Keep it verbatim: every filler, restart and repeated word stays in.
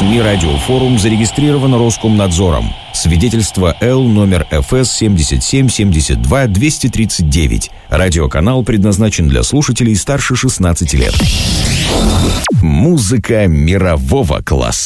СМИ «Радиофорум» зарегистрирован Роскомнадзором. Свидетельство Л номер эф эс семьдесят семь семьдесят два двести тридцать девять. Радиоканал предназначен для слушателей старше шестнадцати лет. Музыка мирового класса.